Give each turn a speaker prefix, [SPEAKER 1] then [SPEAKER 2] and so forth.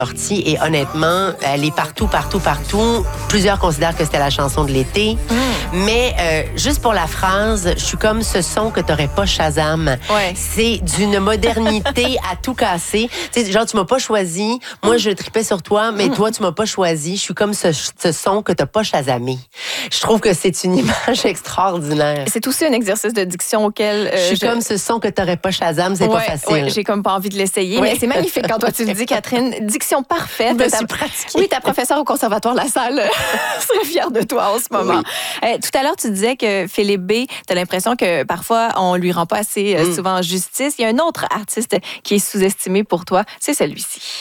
[SPEAKER 1] sortie et honnêtement, elle est partout. Plusieurs considèrent que c'était la chanson de l'été. Mais juste pour la phrase, je suis comme ce son que t'aurais pas Shazam.
[SPEAKER 2] Ouais.
[SPEAKER 1] C'est d'une modernité à tout casser. Tu sais, genre, tu m'as pas choisi. Moi, je tripais sur toi, mais toi, tu m'as pas choisi. Je suis comme ce son que t'as pas Shazamé. Je trouve que c'est une image extraordinaire.
[SPEAKER 2] C'est aussi un exercice de diction auquel...
[SPEAKER 1] je suis comme ce son que t'aurais pas Shazam, c'est pas facile.
[SPEAKER 2] Ouais, j'ai comme pas envie de l'essayer, mais c'est magnifique quand toi tu le dis, Catherine. Diction parfaite.
[SPEAKER 1] Je me suis pratiquée.
[SPEAKER 2] Oui, ta professeure au Conservatoire La Salle serait fière de toi en ce moment. Oui. Tout à l'heure, tu disais que Philippe B, tu as l'impression que parfois, on lui rend pas assez souvent justice. Il y a un autre artiste qui est sous-estimé pour toi, c'est celui-ci.